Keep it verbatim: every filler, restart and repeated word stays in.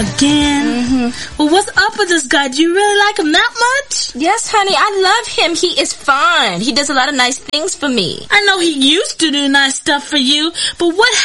Again? Mm-hmm. Well, what's up with this guy? Do you really like him that much? Yes, honey, I love him. He is fine. He does a lot of nice things for me. I know he used to do nice stuff for you, but what